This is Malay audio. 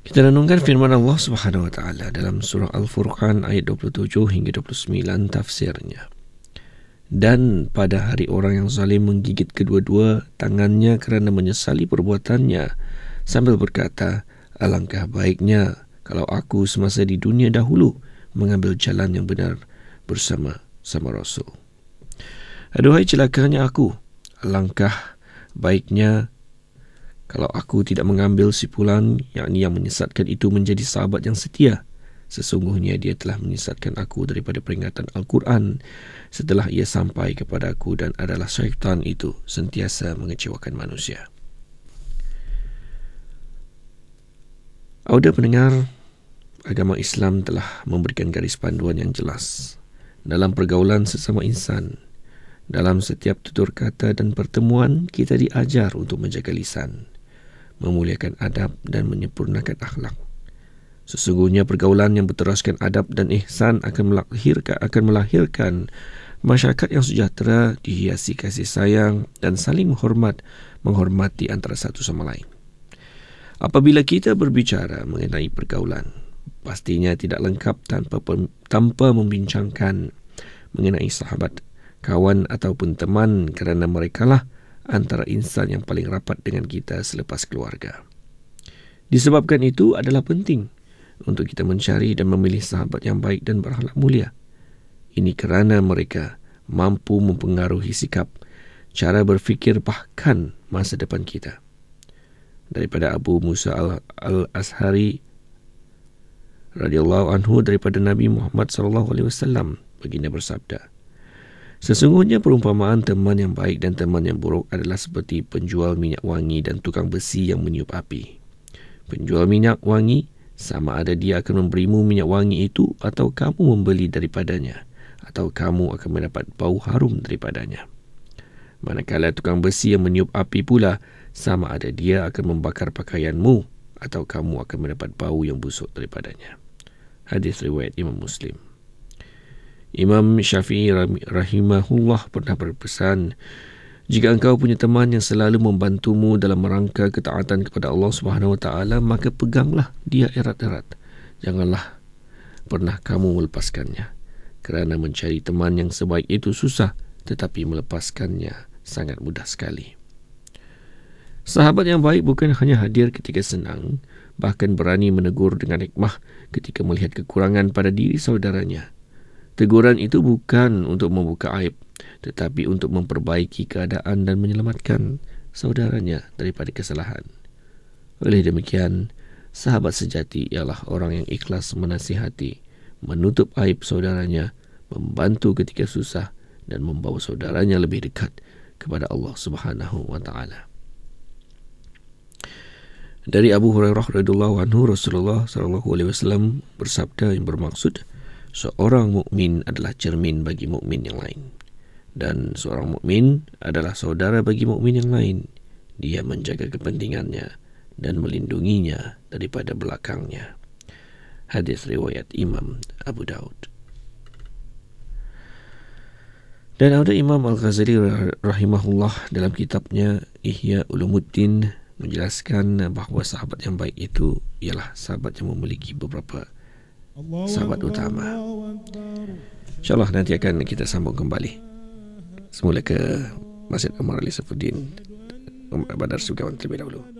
Kita renungkan firman Allah Subhanahu wa taala dalam surah Al-Furqan ayat 27 hingga 29 tafsirnya. Dan pada hari orang yang zalim menggigit kedua-dua tangannya kerana menyesali perbuatannya sambil berkata, alangkah baiknya kalau aku semasa di dunia dahulu mengambil jalan yang benar bersama Rasul. Aduhai celakanya aku, alangkah baiknya kalau aku tidak mengambil sipulan, yakni yang menyesatkan itu menjadi sahabat yang setia. Sesungguhnya dia telah menyesatkan aku daripada peringatan Al-Quran setelah ia sampai kepada aku, dan adalah syaitan itu sentiasa mengecewakan manusia. Auda pendengar, agama Islam telah memberikan garis panduan yang jelas dalam pergaulan sesama insan. Dalam setiap tutur kata dan pertemuan, kita diajar untuk menjaga lisan, memuliakan adab dan menyempurnakan akhlak. Sesungguhnya pergaulan yang berteraskan adab dan ihsan akan melahirkan masyarakat yang sejahtera, dihiasi kasih sayang dan saling menghormati antara satu sama lain. Apabila kita berbicara mengenai pergaulan, pastinya tidak lengkap tanpa membincangkan mengenai sahabat, kawan ataupun teman, kerana merekalah antara insan yang paling rapat dengan kita selepas keluarga. Disebabkan itu adalah penting untuk kita mencari dan memilih sahabat yang baik dan berakhlak mulia. Ini kerana mereka mampu mempengaruhi sikap, cara berfikir, bahkan masa depan kita. Daripada Abu Musa al-Ash'ari radhiyallahu anhu, daripada Nabi Muhammad sallallahu alaihi wasallam, baginda bersabda, sesungguhnya perumpamaan teman yang baik dan teman yang buruk adalah seperti penjual minyak wangi dan tukang besi yang meniup api. Penjual minyak wangi, sama ada dia akan memberimu minyak wangi itu atau kamu membeli daripadanya, atau kamu akan mendapat bau harum daripadanya. Manakala tukang besi yang meniup api pula, sama ada dia akan membakar pakaianmu atau kamu akan mendapat bau yang busuk daripadanya. Hadis riwayat Imam Muslim. Imam Syafi'i rahimahullah pernah berpesan, jika engkau punya teman yang selalu membantumu dalam rangka ketaatan kepada Allah Subhanahu wa taala, maka peganglah dia erat-erat. Janganlah pernah kamu melepaskannya, kerana mencari teman yang sebaik itu susah, tetapi melepaskannya sangat mudah sekali. Sahabat yang baik bukan hanya hadir ketika senang, bahkan berani menegur dengan hikmah ketika melihat kekurangan pada diri saudaranya. Teguran itu bukan untuk membuka aib, tetapi untuk memperbaiki keadaan dan menyelamatkan saudaranya daripada kesalahan. Oleh demikian, sahabat sejati ialah orang yang ikhlas menasihati, menutup aib saudaranya, membantu ketika susah, dan membawa saudaranya lebih dekat kepada Allah Subhanahu wa taala. Dari Abu Hurairah radhiyallahu anhu, Rasulullah sallallahu alaihi wasallam bersabda yang bermaksud, seorang mukmin adalah cermin bagi mukmin yang lain, dan seorang mukmin adalah saudara bagi mukmin yang lain. Dia menjaga kepentingannya dan melindunginya daripada belakangnya. Hadis riwayat Imam Abu Daud. Dan ada Imam Al-Ghazali rahimahullah dalam kitabnya Ihya Ulumuddin menjelaskan bahawa sahabat yang baik itu ialah sahabat yang memiliki beberapa sahabat utama. InsyaAllah nanti akan kita sambung kembali semula ke Masjid Umar Ali Saifuddin Badar Sugawan terlebih dahulu.